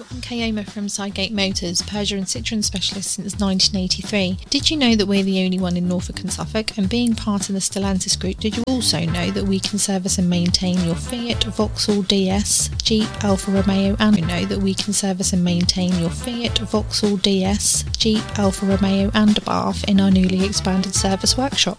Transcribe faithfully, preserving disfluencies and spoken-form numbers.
I'm Kayoma from Sidegate Motors, Peugeot and Citroen specialist since nineteen eighty-three. Did you know that we're the only one in Norfolk and Suffolk? And being part of the Stellantis group, did you also know that we can service and maintain your Fiat, Vauxhall D S, Jeep, Alfa Romeo, and you know that we can service and maintain your Fiat, Vauxhall D S, Jeep, Alfa Romeo and Abarth in our newly expanded service workshop?